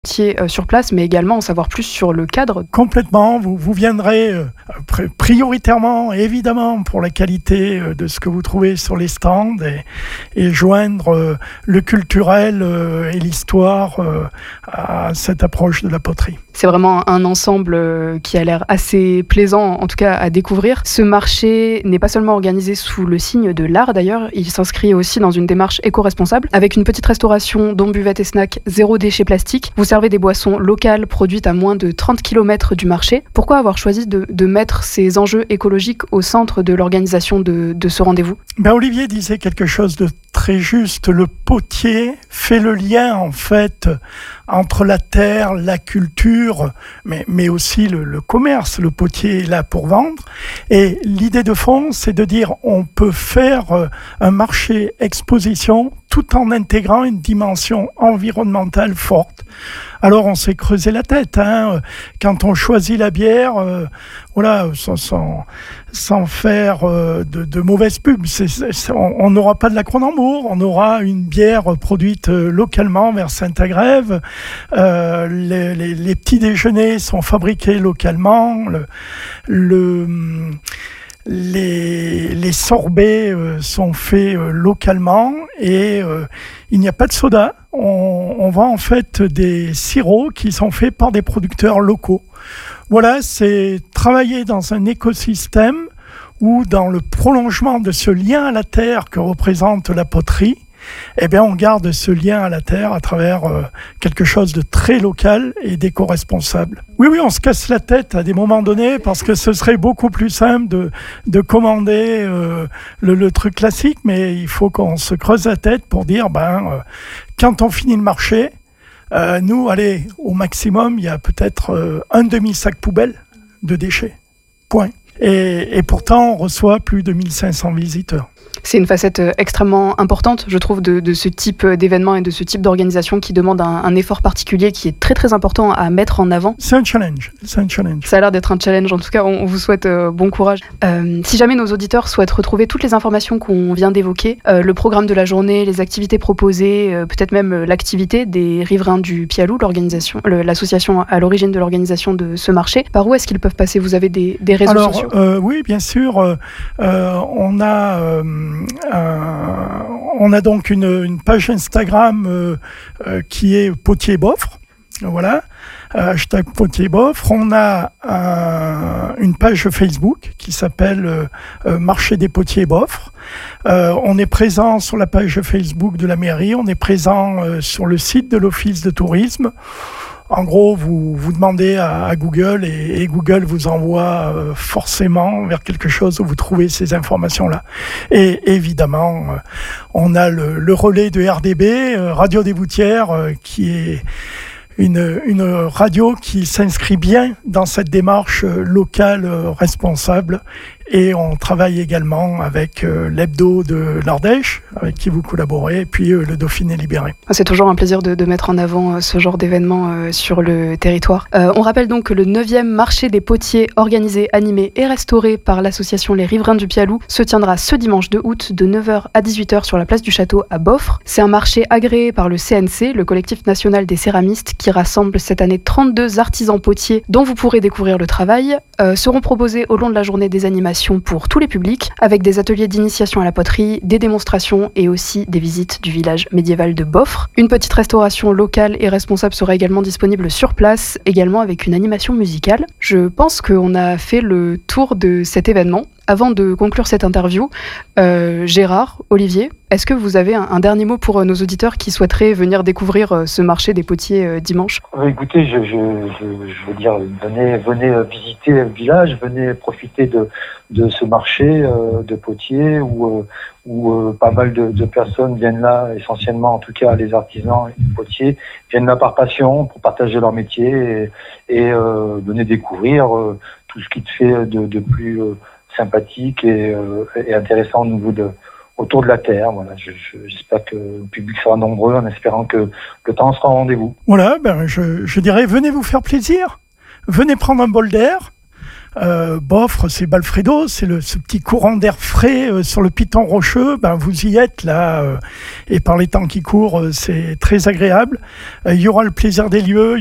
sur place, mais également en savoir plus sur le cadre. Complètement, vous viendrez prioritairement, évidemment, pour la qualité de ce que vous trouvez sur les stands et joindre le culturel et l'histoire à cette approche de la poterie. C'est vraiment un ensemble qui a l'air assez plaisant, en tout cas à découvrir. Ce marché n'est pas seulement organisé sous le signe de l'art d'ailleurs, il s'inscrit aussi dans une démarche éco-responsable, avec une petite restauration dont buvette et snack zéro déchet plastique. Vous servez des boissons locales produites à moins de 30 km du marché. Pourquoi avoir choisi de mettre ces enjeux écologiques au centre de l'organisation de ce rendez-vous ? Olivier disait quelque chose de très juste. Le potier fait le lien en fait entre la terre, la culture, mais aussi le commerce. Le potier est là pour vendre. Et l'idée de fond, c'est de dire on peut faire un marché exposition tout en intégrant une dimension environnementale forte. Alors on s'est creusé la tête, quand on choisit la bière, sans faire de mauvaise pub. On n'aura pas de la Cronenbourg, on aura une bière produite localement vers Saint-Agrève. Les petits déjeuners sont fabriqués localement. Les sorbets sont faits localement et il n'y a pas de soda. On vend en fait des sirops qui sont faits par des producteurs locaux. Voilà, c'est travailler dans un écosystème où dans le prolongement de ce lien à la terre que représente la poterie, on garde ce lien à la terre à travers quelque chose de très local et d'éco-responsable. Oui, on se casse la tête à des moments donnés parce que ce serait beaucoup plus simple de commander le truc classique, mais il faut qu'on se creuse la tête pour dire, quand on finit le marché, nous, allez, au maximum, il y a peut-être un demi-sac poubelle de déchets. Point. Et pourtant, on reçoit plus de 1500 visiteurs. C'est une facette extrêmement importante, je trouve, de ce type d'événement et de ce type d'organisation qui demande un effort particulier qui est très très important à mettre en avant. C'est un challenge. Ça a l'air d'être un challenge. En tout cas, on vous souhaite bon courage. Si jamais nos auditeurs souhaitent retrouver toutes les informations qu'on vient d'évoquer, le programme de la journée, les activités proposées, peut-être même l'activité des riverains du Pialou, l'association à l'origine de l'organisation de ce marché, par où est-ce qu'ils peuvent passer ? Vous avez des réseaux sociaux ? Oui, bien sûr. On a donc une page Instagram qui est Potier Boffre. Voilà, hashtag Potier Boffre. On a une page Facebook qui s'appelle Marché des Potiers Boffre. On est présent sur la page Facebook de la mairie. On est présent sur le site de l'Office de tourisme. En gros, vous demandez à Google et Google vous envoie forcément vers quelque chose où vous trouvez ces informations-là. Et évidemment, on a le relais de RDB, Radio des Boutières, qui est une radio qui s'inscrit bien dans cette démarche locale responsable. Et on travaille également avec l'Hebdo de l'Ardèche, avec qui vous collaborez, et puis le Dauphiné Libéré. C'est toujours un plaisir de mettre en avant ce genre d'événement sur le territoire. On rappelle donc que le 9e marché des potiers, organisé, animé et restauré par l'association Les Riverains du Pialou, se tiendra ce dimanche 2 août de 9h à 18h sur la place du Château à Boffre. C'est un marché agréé par le CNC, le collectif national des céramistes, qui rassemble cette année 32 artisans potiers dont vous pourrez découvrir le travail. Seront proposés au long de la journée des animations pour tous les publics, avec des ateliers d'initiation à la poterie, des démonstrations et aussi des visites du village médiéval de Boffre. Une petite restauration locale et responsable sera également disponible sur place, également avec une animation musicale. Je pense qu'on a fait le tour de cet événement. Avant de conclure cette interview, Gérard, Olivier, est-ce que vous avez un dernier mot pour nos auditeurs qui souhaiteraient venir découvrir ce marché des potiers dimanche ? Écoutez, je veux dire, venez visiter le village, venez profiter de ce marché de potiers où pas mal de personnes viennent là, essentiellement en tout cas les artisans et les potiers, viennent là par passion pour partager leur métier et venez découvrir tout ce qui te fait de plus sympathique et intéressant au niveau autour de la terre. Voilà, j'espère que le public sera nombreux en espérant que le temps sera au rendez-vous. Voilà, je dirais venez vous faire plaisir, venez prendre un bol d'air, Boffre, c'est Balfredo, c'est ce petit courant d'air frais sur le piton rocheux. Ben, vous y êtes là, et par les temps qui courent, c'est très agréable. Il y aura le plaisir des lieux.